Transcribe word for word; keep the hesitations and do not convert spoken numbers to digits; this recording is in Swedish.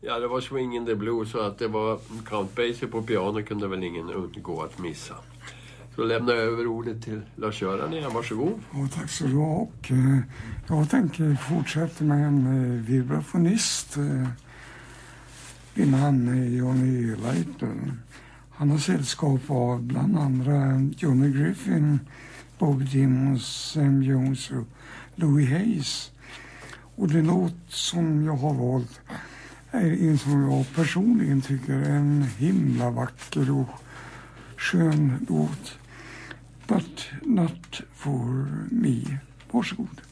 Ja, det var Swing in the Blues, så att det var Count Basie på piano kunde väl ingen undgå att missa. Så lämnar jag över ordet till Lars-Göran igen. Varsågod. Ja, tack så du. Och eh, jag tänker fortsätta med en eh, vibrafonist eh, vid namn eh, Johnny Layton. Han har sällskap av bland andra Johnny Griffin, Bob Dylan, Sam Jones och Louis Hayes. Och det låt som jag har valt är en som jag personligen tycker är en himla vacker och skön låt. But not for me. Varsågod.